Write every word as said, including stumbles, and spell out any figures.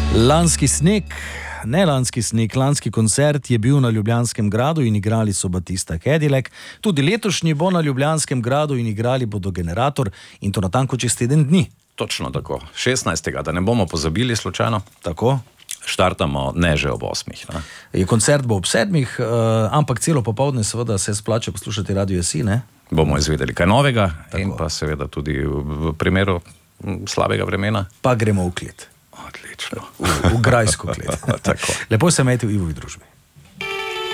Lanski sneg, ne lanski sneg, lanski koncert je bil na Ljubljanskem gradu in igrali so Batista Cadillac. Tudi letošnji bo na Ljubljanskem gradu in igrali bodo Generator in to natanko čez teden dni. Točno tako, šestnajstega, da ne bomo pozabili slučajno. Tako. Štartamo ne že ob osmih. Ne? Je koncert bo ob sedmih, uh, ampak celo popoldne seveda se splača poslušati Radio Jesi, ne? Bomo izvedeli kaj novega. Tako. In pa seveda tudi v primeru slabega vremena. Pa gremo v klet. Odlično. V, v grajsko klet. Tako. Lepo se imejte v Ivovi družbi.